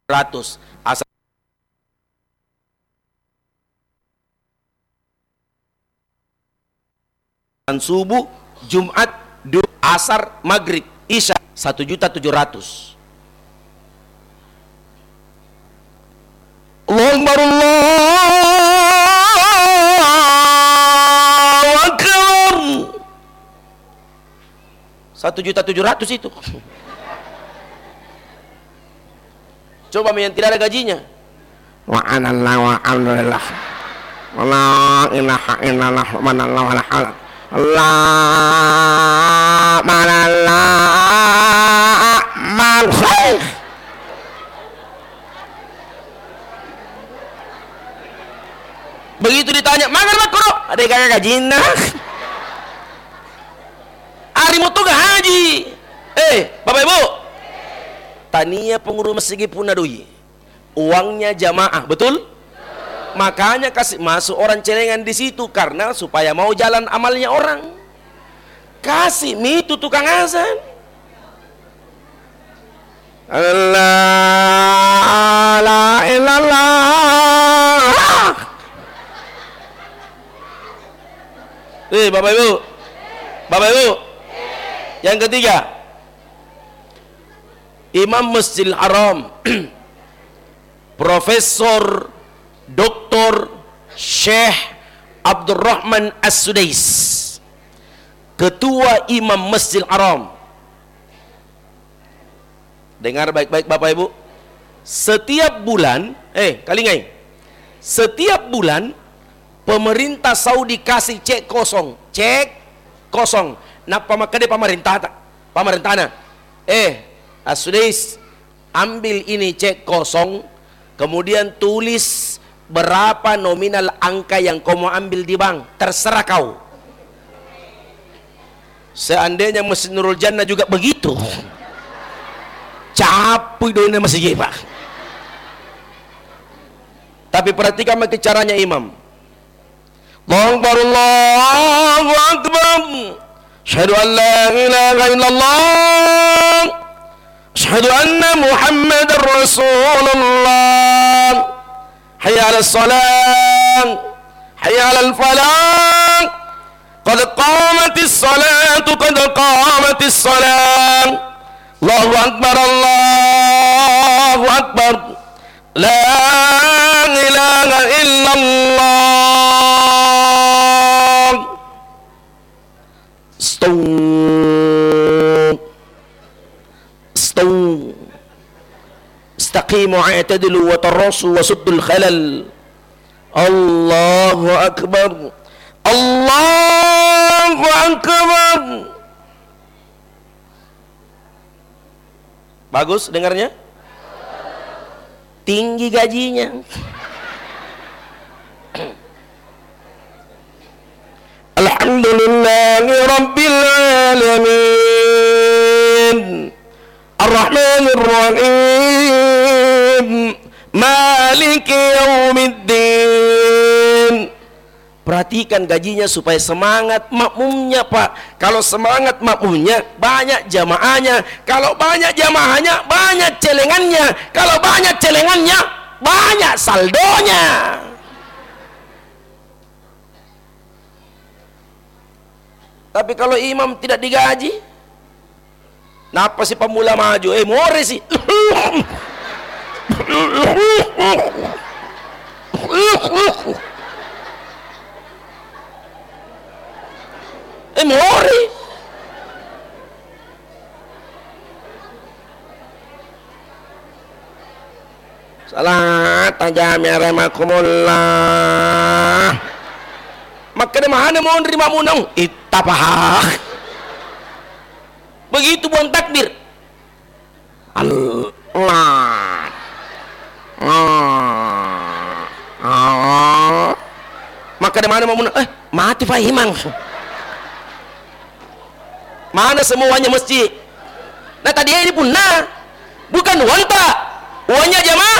100 asal subuh, Jumat, asar, maghrib, isya 1.700.000. Allahu Akbar, Allahu Akbar. 1.700.000 itu. Coba yang tidak ada gajinya. Wa anallah wa alhamdulillah. La ilaha illallah wa manallahu ala hal. Allah manallah mal khair. Begitu ditanya, "Mangan makro?" Ada yang kagak gajinya. Ari mutu gak haji. Bapak Ibu. Tania pengurus masjid pun adui. Uangnya jamaah, betul? Makanya kasih masuk orang celengan di situ karena supaya mau jalan amalnya orang. Kasih itu tukang azan. Allah la ilallah. Bapak Ibu. Bapak Ibu. Yang ketiga, Imam Masjidil Haram Profesor Dr. Syekh Abdurrahman As-Sudais, Ketua Imam Masjidil Haram. Dengar baik-baik Bapak Ibu. Setiap bulan, setiap bulan pemerintah Saudi kasih cek kosong. Nah, pemerintah As-Sudais, ambil ini cek kosong, kemudian tulis berapa nominal angka yang kau mau ambil di bank, terserah kau. Seandainya Masjid Nurul Jannah juga begitu, capek doanya masjid Pak. Tapi perhatikan bagaimana caranya imam. Allahu Akbar, asyhadu an la ilaha illallah, asyhadu anna Muhammadar Rasulullah, hayya 'alas salam, hayya 'alal falah, qad qamatis salatu, qad qamatis salam. Allahu Akbar, Allahu Akbar, la ilaha illallah. Istaqimu i'tadilu wa tarasu wa suddul khalal. Allahu Akbar, Allahu Akbar. Bagus dengarnya? Tinggi gajinya. Alhamdulillahi Rabbil Alamin, Ar-Rahmanir Rahim, Maliki Yaumiddin. Perhatikan gajinya supaya semangat makmumnya Pak. Kalau semangat makmumnya, banyak jamaahnya. Kalau banyak jamaahnya, banyak celengannya. Kalau banyak celengannya, banyak saldonya. Tapi kalau imam tidak digaji, napa si pemula maju? More sih. More. Salat tajamnya remakumullah. Maka dia mana mau nerima munang itapah. Begitu buang takbir, Allah, maka dia mana mau munang, mati Pak Imam. Mana semuanya masjid. Nah tadi ini pun bukan wanta, uangnya jamaah.